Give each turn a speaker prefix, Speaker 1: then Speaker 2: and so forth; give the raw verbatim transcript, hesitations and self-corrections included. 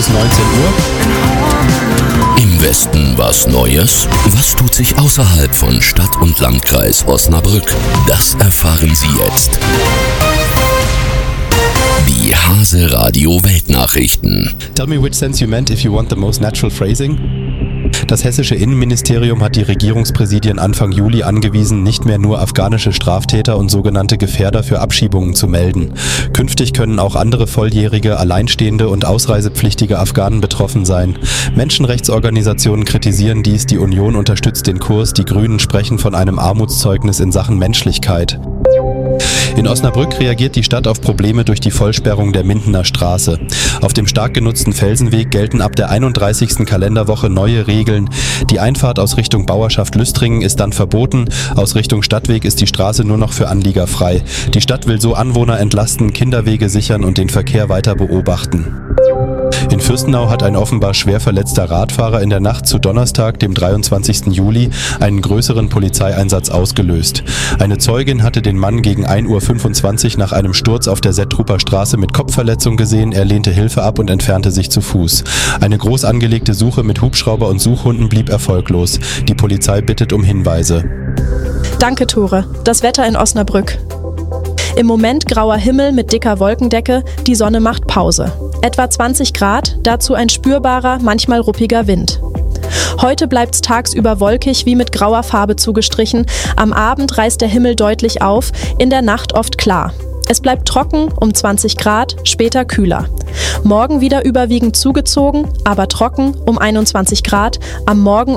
Speaker 1: bis neunzehn Uhr.
Speaker 2: Im Westen was Neues? Was tut sich außerhalb von Stadt und Landkreis Osnabrück? Das erfahren Sie jetzt. Die Hase Radio Weltnachrichten.
Speaker 1: Tell me which sense you meant if you want the most natural phrasing. Das hessische Innenministerium hat die Regierungspräsidien Anfang Juli angewiesen, nicht mehr nur afghanische Straftäter und sogenannte Gefährder für Abschiebungen zu melden. Künftig können auch andere volljährige, alleinstehende und ausreisepflichtige Afghanen betroffen sein. Menschenrechtsorganisationen kritisieren dies, die Union unterstützt den Kurs, die Grünen sprechen von einem Armutszeugnis in Sachen Menschlichkeit. In Osnabrück reagiert die Stadt auf Probleme durch die Vollsperrung der Mindener Straße. Auf dem stark genutzten Felsenweg gelten ab der einunddreißigsten Kalenderwoche neue Regeln. Die Einfahrt aus Richtung Bauerschaft Lüstringen ist dann verboten. Aus Richtung Stadtweg ist die Straße nur noch für Anlieger frei. Die Stadt will so Anwohner entlasten, Kinderwege sichern und den Verkehr weiter beobachten. In Fürstenau hat ein offenbar schwer verletzter Radfahrer in der Nacht zu Donnerstag, dem dreiundzwanzigsten Juli, einen größeren Polizeieinsatz ausgelöst. Eine Zeugin hatte den Mann gegen ein Uhr fünfundzwanzig nach einem Sturz auf der Settruper Straße mit Kopfverletzung gesehen. Er lehnte Hilfe ab und entfernte sich zu Fuß. Eine groß angelegte Suche mit Hubschrauber und Suchhunden blieb erfolglos. Die Polizei bittet um Hinweise.
Speaker 3: Danke, Tore. Das Wetter in Osnabrück. Im Moment grauer Himmel mit dicker Wolkendecke, die Sonne macht Pause. Etwa zwanzig Grad, dazu ein spürbarer, manchmal ruppiger Wind. Heute bleibt's tagsüber wolkig wie mit grauer Farbe zugestrichen, am Abend reißt der Himmel deutlich auf, in der Nacht oft klar. Es bleibt trocken, um zwanzig Grad, später kühler. Morgen wieder überwiegend zugezogen, aber trocken, um einundzwanzig Grad, am Morgen